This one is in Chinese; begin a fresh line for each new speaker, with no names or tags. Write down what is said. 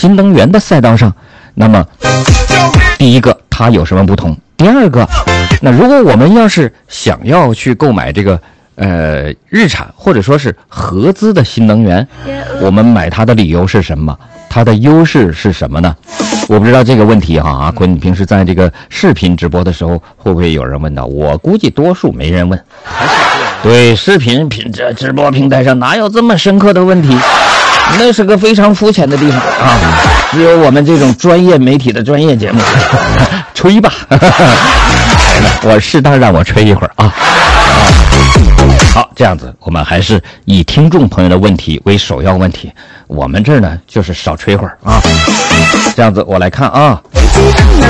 新能源的赛道上，那么第一个它有什么不同？第二个，那如果我们要是想要去购买这个日产或者说是合资的新能源，我们买它的理由是什么？它的优势是什么呢？我不知道这个问题哈，阿坤，你平时在这个视频直播的时候会不会有人问到？我估计多数没人问。对，视频直播平台上哪有这么深刻的问题？那是个非常肤浅的地方啊！只有我们这种专业媒体的专业节目，吹吧，我适当让我吹一会儿啊。好，这样子我们还是以听众朋友的问题为首要问题，我们这儿呢就是少吹会儿啊。这样子我来看啊，